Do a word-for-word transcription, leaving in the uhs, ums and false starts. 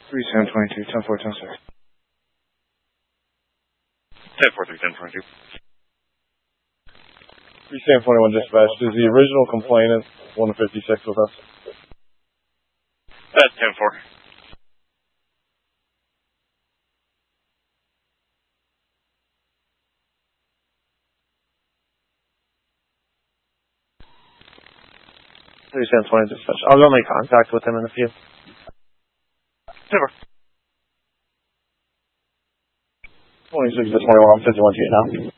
three seven twenty-two, ten four, ten six. ten four, three, ten twenty-two. three seven twenty-one dispatch. Is the original complainant one fifty-six with us? That's ten four. three seven twenty dispatch. I'll go make contact with him in a few. ten four. twenty-six to twenty-one, I'm fifty-one to you now.